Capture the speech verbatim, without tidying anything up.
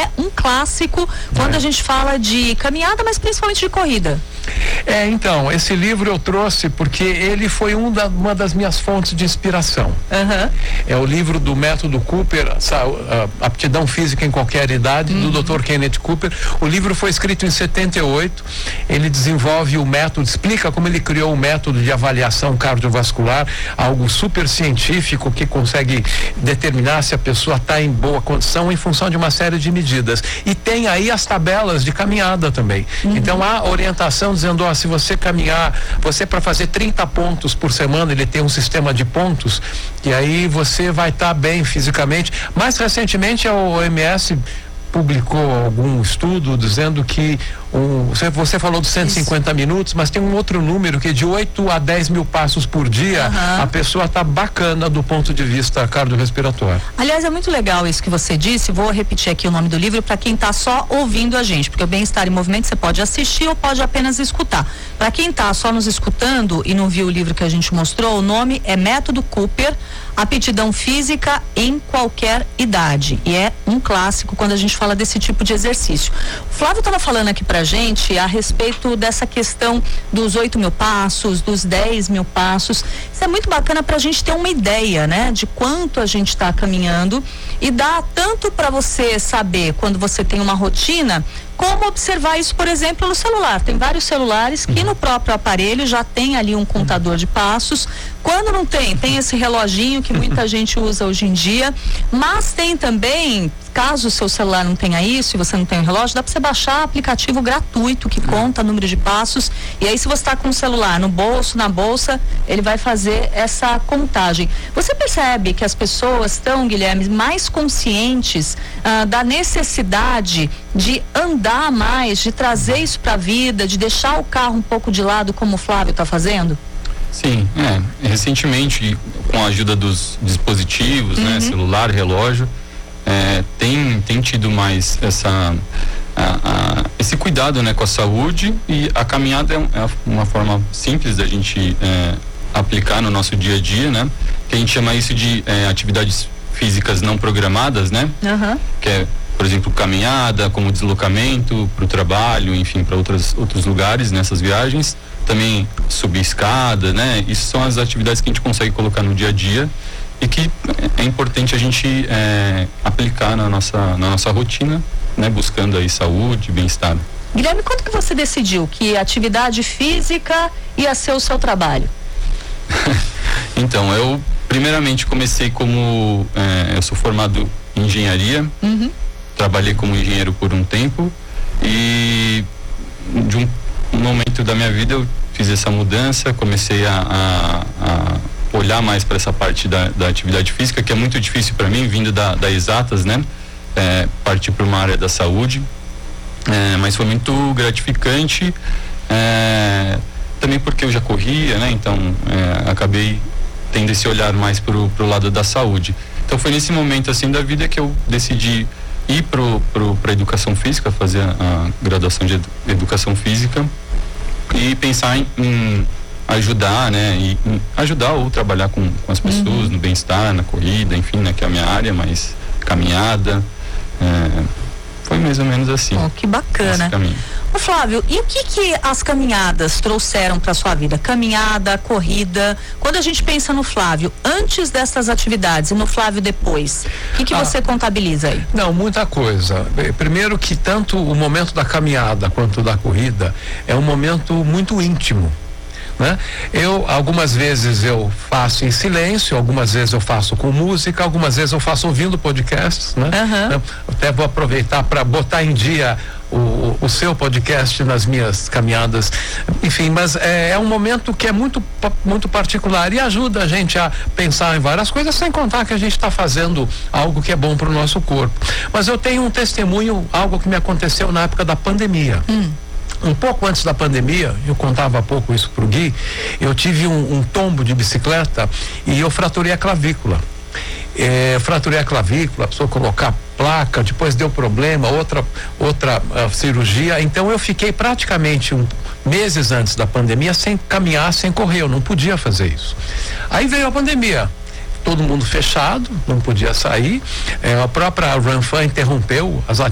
é um clássico quando é. a gente fala de caminhada, mas principalmente de corrida. É, então, esse livro eu trouxe porque ele foi um da, uma das minhas fontes de inspiração. Uhum. É o livro do Método Cooper, a Aptidão Física em Qualquer Idade, uhum. do doutor Kenneth Cooper. O livro foi escrito em setenta e oito, ele desenvolve o método, explica como ele criou o método de avaliação cardiovascular, algo super científico que consegue determinar se a pessoa está em boa condição em função de uma série de medidas. E tem aí as tabelas de caminhada também. Uhum. Então há orientação dizendo, ó, se você caminhar, você para fazer trinta pontos por semana, ele tem um sistema de pontos, e aí você vai estar tá bem fisicamente. Mais recentemente a O M S publicou algum estudo dizendo que um, você, você falou de cento e cinquenta Isso. minutos, mas tem um outro número que de oito a dez mil passos por dia, uhum. a pessoa está bacana do ponto de vista cardiorrespiratório. Aliás, é muito legal isso que você disse. Vou repetir aqui o nome do livro para quem está só ouvindo a gente, porque o Bem-Estar em Movimento você pode assistir ou pode apenas escutar. Para quem está só nos escutando e não viu o livro que a gente mostrou, o nome é Método Cooper, Aptidão Física em Qualquer Idade, e é um clássico quando a gente fala desse tipo de exercício. O Flávio estava falando aqui pra gente a respeito dessa questão dos oito mil passos, dos dez mil passos. Isso é muito bacana pra gente ter uma ideia, né, de quanto a gente está caminhando, e dá tanto para você saber quando você tem uma rotina, como observar isso, por exemplo, no celular. Tem vários celulares que no próprio aparelho já tem ali um contador de passos. Quando não tem, tem esse reloginho que muita gente usa hoje em dia, mas tem também, caso o seu celular não tenha isso e você não tem um relógio, dá para você baixar aplicativo gratuito que conta número de passos, e aí se você está com o celular no bolso, na bolsa, ele vai fazer essa contagem. Você percebe que as pessoas estão, Guilherme, mais conscientes ah, da necessidade de andar mais, de trazer isso para a vida, de deixar o carro um pouco de lado, como o Flávio está fazendo? Sim, é, recentemente, com a ajuda dos dispositivos, uhum. né, celular, relógio, é, tem, tem tido mais essa, a, a, esse cuidado, né, com a saúde, e a caminhada é, um, é uma forma simples da gente é, aplicar no nosso dia a dia, né, que a gente chama isso de é, atividades físicas não programadas, né, uhum. que é, por exemplo, caminhada, como deslocamento para o trabalho, enfim, para outros outros lugares nessas viagens. Também subir escada, né? Isso são as atividades que a gente consegue colocar no dia a dia e que é importante a gente é, aplicar na nossa, na nossa rotina, né? Buscando aí saúde, bem-estar. Guilherme, quando que você decidiu que a atividade física ia ser o seu trabalho? Então, eu primeiramente comecei como, é, eu sou formado em engenharia, uhum. trabalhei como engenheiro por um tempo, e de um um momento da minha vida eu fiz essa mudança, comecei a, a, a olhar mais para essa parte da, da atividade física, que é muito difícil para mim, vindo da, da exatas, né? É, partir para uma área da saúde, é, mas foi muito gratificante, é, também porque eu já corria, né? Então é, acabei tendo esse olhar mais pro, pro lado da saúde. Então foi nesse momento assim da vida que eu decidi ir pro, pro, pra educação física, fazer a, a graduação de edu, educação física, e pensar em, em ajudar, né, e em ajudar ou trabalhar com, com as pessoas uhum. no bem-estar, na corrida, enfim, né, que é a minha área, mas caminhada, é, foi mais ou menos assim. Oh, que bacana. Ô Flávio, e o que que as caminhadas trouxeram para sua vida? Caminhada, corrida. Quando a gente pensa no Flávio antes dessas atividades e no Flávio depois, o que que ah, você contabiliza aí? Não, muita coisa. Primeiro que tanto o momento da caminhada quanto da corrida é um momento muito íntimo. Né? Eu, algumas vezes eu faço em silêncio, algumas vezes eu faço com música, algumas vezes eu faço ouvindo podcasts, né? Uhum. Eu até vou aproveitar para botar em dia o, o seu podcast nas minhas caminhadas, enfim, mas é, é um momento que é muito, muito particular e ajuda a gente a pensar em várias coisas, sem contar que a gente está fazendo algo que é bom para o nosso corpo. Mas eu tenho um testemunho, algo que me aconteceu na época da pandemia. Hum. Um pouco antes da pandemia, eu contava há pouco isso pro Gui, eu tive um, um tombo de bicicleta e eu fraturei a clavícula. É, fraturei a clavícula, precisou colocar placa, depois deu problema, outra, outra uh, cirurgia. Então eu fiquei praticamente um, meses antes da pandemia sem caminhar, sem correr, eu não podia fazer isso. Aí veio a pandemia. Todo mundo fechado, não podia sair. É, a própria Ranfan interrompeu as atividades